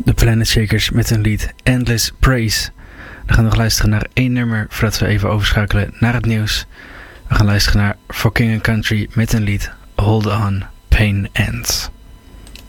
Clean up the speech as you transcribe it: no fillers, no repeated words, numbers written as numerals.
De Planet Shakers met hun lied Endless Praise. We gaan nog luisteren naar 1 nummer voordat we even overschakelen naar het nieuws. We gaan luisteren naar For King & Country met hun lied Hold On, Pain Ends.